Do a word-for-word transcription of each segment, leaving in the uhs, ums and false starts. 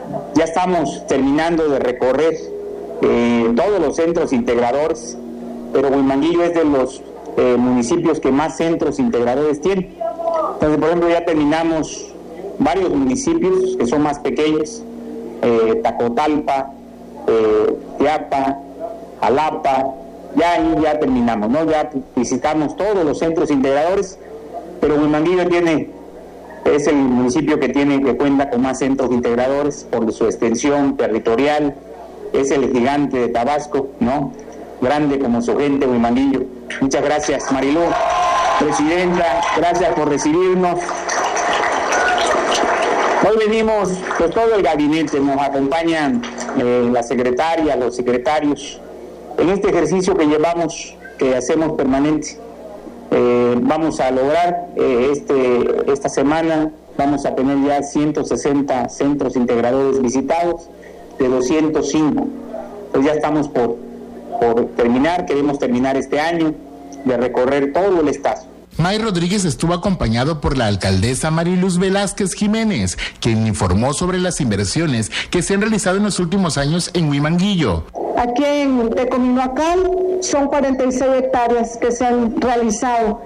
Ya estamos terminando de recorrer eh, todos los centros integradores, pero Huimanguillo es de los eh, municipios que más centros integradores tiene. Entonces, por ejemplo, ya terminamos varios municipios que son más pequeños, eh, Tacotalpa, eh, Teapa, Jalapa, ya ahí ya terminamos, ¿no? Ya visitamos todos los centros integradores, pero Huimanguillo tiene, es el municipio que tiene, que cuenta con más centros integradores por su extensión territorial, es el gigante de Tabasco, ¿no? Grande como su gente, Huimanguillo. Muchas gracias, Marilú, presidenta, gracias por recibirnos. Hoy venimos, pues todo el gabinete, nos acompañan eh, la secretaria, los secretarios, en este ejercicio que llevamos, que hacemos permanente. Eh, vamos a lograr eh, este, esta semana, vamos a tener ya ciento sesenta centros integradores visitados, de doscientos cinco. Pues ya estamos por, por terminar, queremos terminar este año, de recorrer todo el estado. May Rodríguez estuvo acompañado por la alcaldesa Mariluz Velázquez Jiménez, quien informó sobre las inversiones que se han realizado en los últimos años en Huimanguillo. Aquí en Tecominoacán son cuarenta y seis hectáreas que se han realizado.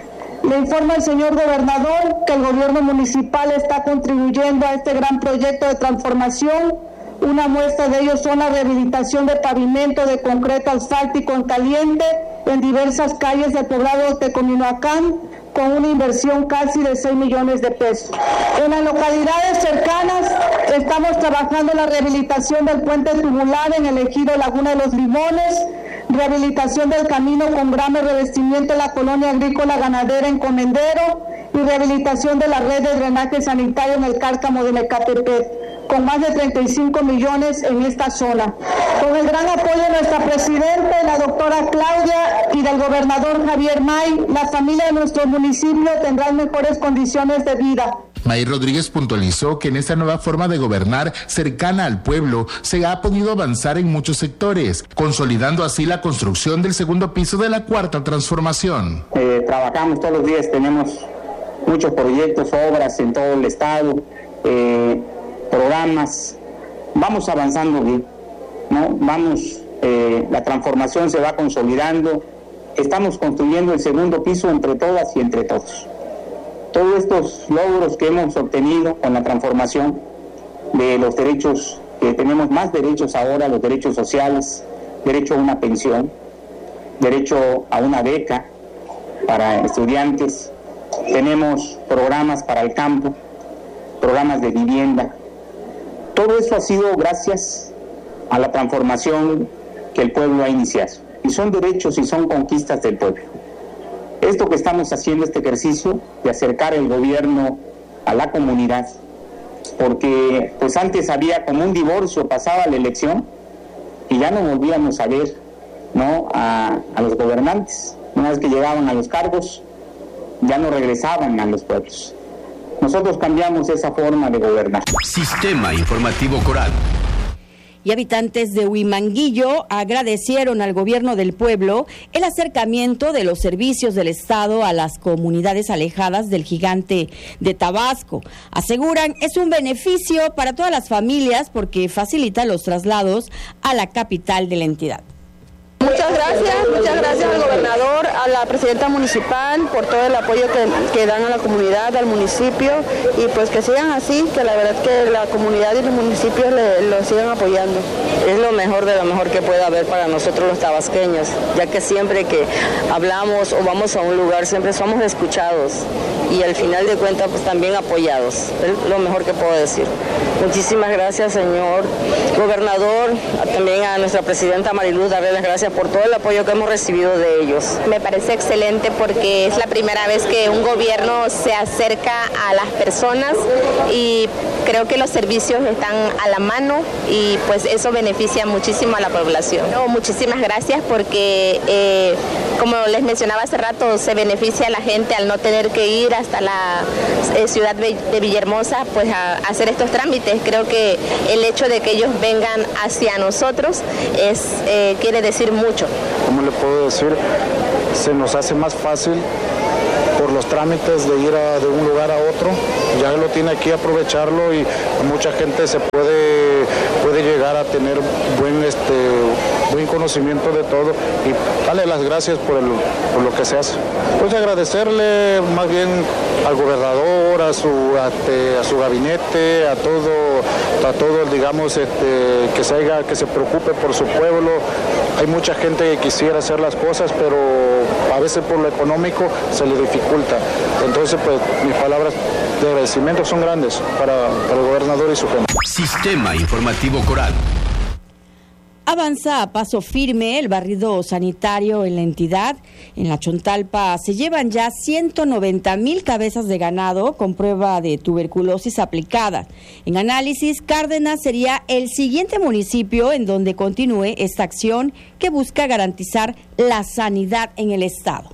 Le informa al señor gobernador que el gobierno municipal está contribuyendo a este gran proyecto de transformación. Una muestra de ello son la rehabilitación de pavimento de concreto asfáltico en caliente en diversas calles del poblado de Tecominoacán, con una inversión casi de seis millones de pesos. En las localidades cercanas estamos trabajando en la rehabilitación del puente tubular en el ejido Laguna de los Limones, rehabilitación del camino con gramo y revestimiento en la colonia agrícola ganadera en Comendero y rehabilitación de la red de drenaje sanitario en el Cárcamo de Mecatepec, con más de treinta y cinco millones en esta zona. Con el gran apoyo de nuestra presidenta, la doctora Claudia, y del gobernador Javier May, la familia de nuestro municipio tendrán mejores condiciones de vida. May Rodríguez puntualizó que en esta nueva forma de gobernar cercana al pueblo se ha podido avanzar en muchos sectores, consolidando así la construcción del segundo piso de la cuarta transformación. Eh, trabajamos todos los días, tenemos muchos proyectos, obras en todo el estado, eh, programas, vamos avanzando bien, ¿no? Vamos, eh, la transformación se va consolidando, estamos construyendo el segundo piso entre todas y entre todos. Todos estos logros que hemos obtenido con la transformación de los derechos, que tenemos más derechos ahora, los derechos sociales, derecho a una pensión, derecho a una beca para estudiantes, tenemos programas para el campo, programas de vivienda. Todo eso ha sido gracias a la transformación que el pueblo ha iniciado. Y son derechos y son conquistas del pueblo. Esto que estamos haciendo, este ejercicio de acercar el gobierno a la comunidad, porque pues antes había como un divorcio, pasaba la elección y ya no volvíamos a ver, ¿no?, a, a los gobernantes. Una vez que llegaban a los cargos, ya no regresaban a los pueblos. Nosotros cambiamos esa forma de gobernar. Sistema Informativo Coral. Y habitantes de Huimanguillo agradecieron al gobierno del pueblo el acercamiento de los servicios del Estado a las comunidades alejadas del gigante de Tabasco. Aseguran es un beneficio para todas las familias porque facilita los traslados a la capital de la entidad. Muchas gracias, muchas gracias al gobernador, a la presidenta municipal por todo el apoyo que, que dan a la comunidad, al municipio, y pues que sigan así, que la verdad que la comunidad y los municipios le, lo sigan apoyando. Es lo mejor de lo mejor que puede haber para nosotros los tabasqueños, ya que siempre que hablamos o vamos a un lugar siempre somos escuchados y al final de cuentas pues también apoyados, es lo mejor que puedo decir. Muchísimas gracias, señor gobernador, también a nuestra presidenta Mariluz, darle las gracias por todo el apoyo que hemos recibido de ellos. Me parece excelente porque es la primera vez que un gobierno se acerca a las personas y creo que los servicios están a la mano y pues eso beneficia muchísimo a la población. No, muchísimas gracias porque eh, como les mencionaba hace rato, se beneficia a la gente al no tener que ir hasta la eh, ciudad de Villahermosa pues a, a hacer estos trámites. Creo que el hecho de que ellos vengan hacia nosotros es eh, quiere decir mucho. ¿Cómo le puedo decir? Se nos hace más fácil por los trámites de ir a, de un lugar a otro, ya lo tiene aquí, aprovecharlo, y mucha gente se puede, puede llegar a tener buen, este, buen conocimiento de todo, y darle las gracias por, el, por lo que se hace. Pues agradecerle más bien al gobernador, a su, a, a su gabinete, a todo, a todo, digamos, este, que se haga, que se preocupe por su pueblo. Hay mucha gente que quisiera hacer las cosas, pero a veces por lo económico se le dificulta. Entonces, pues, mis palabras de agradecimiento son grandes para, para el gobernador y su gente. Sistema Informativo Coral. Avanza a paso firme el barrido sanitario en la entidad. En la Chontalpa se llevan ya ciento noventa mil cabezas de ganado con prueba de tuberculosis aplicada. En análisis, Cárdenas sería el siguiente municipio en donde continúe esta acción que busca garantizar la sanidad en el estado.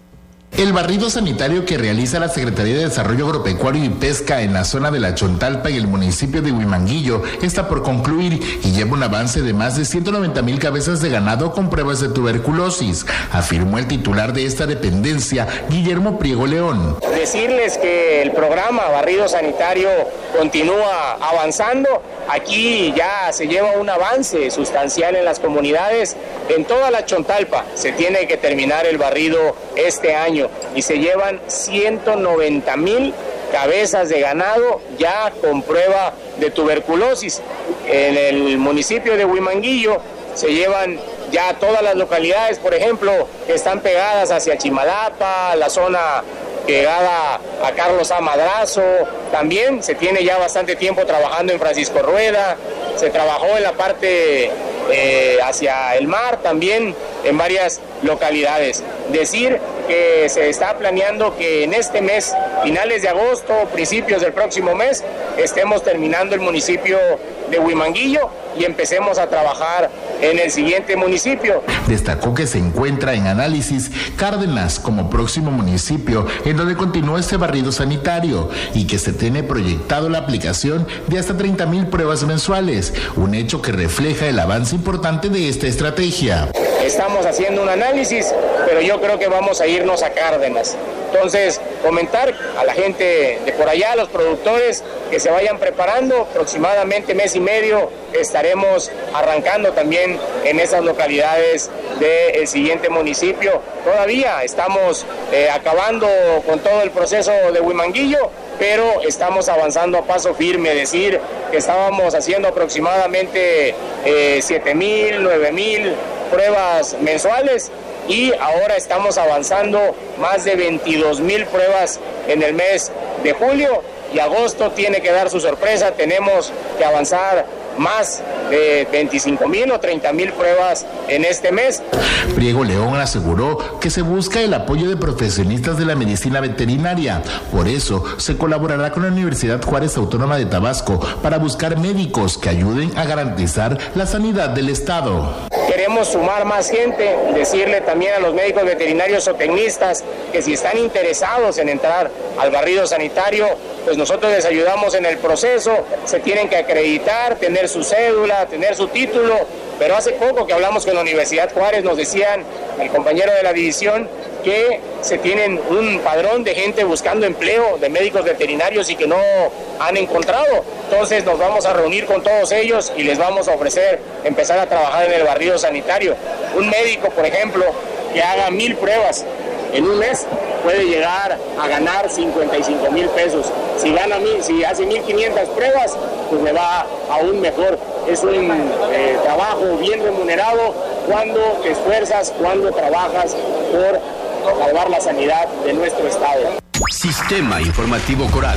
El barrido sanitario que realiza la Secretaría de Desarrollo Agropecuario y Pesca en la zona de la Chontalpa y el municipio de Huimanguillo está por concluir y lleva un avance de más de ciento noventa mil cabezas de ganado con pruebas de tuberculosis, afirmó el titular de esta dependencia, Guillermo Priego León. Decirles que el programa Barrido Sanitario continúa avanzando. Aquí ya se lleva un avance sustancial en las comunidades. En toda la Chontalpa se tiene que terminar el barrido este año y se llevan ciento noventa mil cabezas de ganado ya con prueba de tuberculosis. En el municipio de Huimanguillo se llevan ya todas las localidades, por ejemplo, que están pegadas hacia Chimalapa, la zona pegada a Carlos A. Madrazo. También se tiene ya bastante tiempo trabajando en Francisco Rueda, se trabajó en la parte eh, hacia el mar también en varias localidades. Decir que se está planeando que en este mes, finales de agosto, principios del próximo mes, estemos terminando el municipio de Huimanguillo y empecemos a trabajar en el siguiente municipio. Destacó que se encuentra en análisis Cárdenas como próximo municipio en donde continúa este barrido sanitario y que se tiene proyectado la aplicación de hasta treinta mil pruebas mensuales, un hecho que refleja el avance importante de esta estrategia. Estamos haciendo un análisis, pero yo creo que vamos a irnos a Cárdenas. Entonces, comentar a la gente de por allá, a los productores, que se vayan preparando. Aproximadamente mes y medio estaremos arrancando también en esas localidades del siguiente municipio. Todavía estamos eh, acabando con todo el proceso de Huimanguillo, pero estamos avanzando a paso firme. Decir que estábamos haciendo aproximadamente eh, siete mil, nueve mil pruebas mensuales y ahora estamos avanzando más de veintidós mil pruebas en el mes de julio, y agosto tiene que dar su sorpresa. Tenemos que avanzar más de veinticinco mil o treinta mil pruebas en este mes. Priego León aseguró que se busca el apoyo de profesionistas de la medicina veterinaria. Por eso se colaborará con la Universidad Juárez Autónoma de Tabasco para buscar médicos que ayuden a garantizar la sanidad del estado. Queremos sumar más gente, decirle también a los médicos veterinarios o tecnistas que si están interesados en entrar al barrido sanitario, pues nosotros les ayudamos en el proceso. Se tienen que acreditar, tener su cédula, tener su título, pero hace poco que hablamos con la Universidad Juárez nos decían, el compañero de la división, que se tienen un padrón de gente buscando empleo de médicos veterinarios y que no han encontrado. Entonces nos vamos a reunir con todos ellos y les vamos a ofrecer empezar a trabajar en el barrido sanitario. Un médico, por ejemplo, que haga mil pruebas en un mes puede llegar a ganar cincuenta y cinco mil pesos. Si gana mil, si hace mil quinientas pruebas, pues le va aún mejor. Es un eh, trabajo bien remunerado cuando te esfuerzas, cuando trabajas por salvar la sanidad de nuestro estado. Sistema Informativo Coral.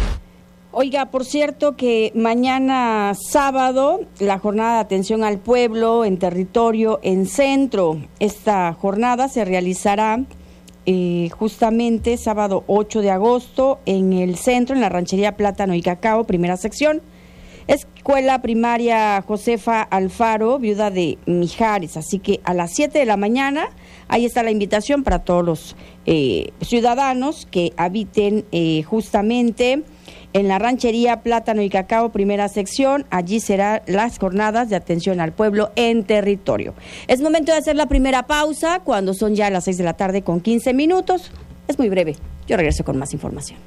Oiga, por cierto que mañana sábado la jornada de atención al pueblo en territorio en centro. Esta jornada se realizará eh, justamente sábado ocho de agosto en el centro, en la ranchería Plátano y Cacao, primera sección. Escuela Primaria Josefa Alfaro, viuda de Mijares. Así que a las siete de la mañana, ahí está la invitación para todos los eh, ciudadanos que habiten eh, justamente en la ranchería Plátano y Cacao, primera sección. Allí serán las jornadas de atención al pueblo en territorio. Es momento de hacer la primera pausa cuando son ya las seis de la tarde con quince minutos. Es muy breve. Yo regreso con más información.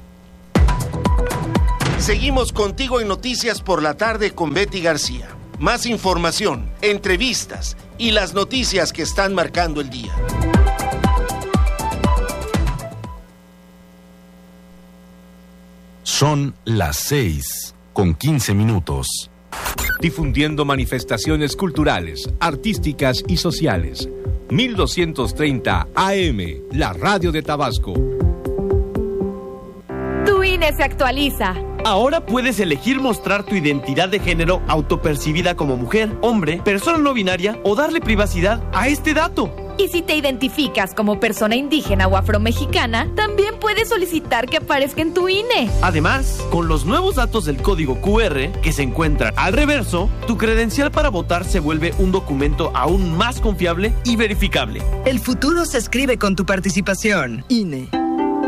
Seguimos contigo en Noticias por la Tarde con Betty García. Más información, entrevistas y las noticias que están marcando el día. Son las seis con quince minutos. Difundiendo manifestaciones culturales, artísticas y sociales. mil doscientos treinta A M, la radio de Tabasco. Tu I N E se actualiza. Ahora puedes elegir mostrar tu identidad de género autopercibida como mujer, hombre, persona no binaria o darle privacidad a este dato. Y si te identificas como persona indígena o afromexicana, también puedes solicitar que aparezca en tu I N E. Además, con los nuevos datos del código Q R que se encuentran al reverso, tu credencial para votar se vuelve un documento aún más confiable y verificable. El futuro se escribe con tu participación. I N E.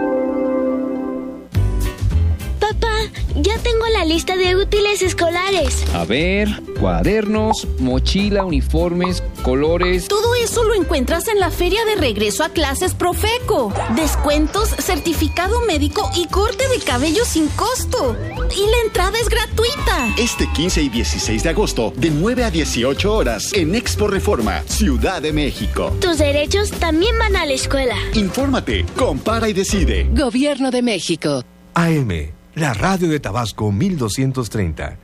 Papá, ya tengo la lista de útiles escolares. A ver, cuadernos, mochila, uniformes, colores. Todo eso lo encuentras en la feria de regreso a clases Profeco. Descuentos, certificado médico y corte de cabello sin costo. Y la entrada es gratuita. Este quince y dieciséis de agosto, de nueve a dieciocho horas, en Expo Reforma, Ciudad de México. Tus derechos también van a la escuela. Infórmate, compara y decide. Gobierno de México. A M, la radio de Tabasco mil doscientos treinta.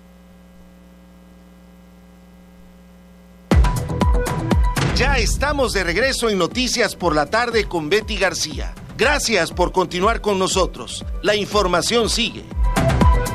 Ya estamos de regreso en Noticias por la Tarde con Betty García. Gracias por continuar con nosotros. La información sigue.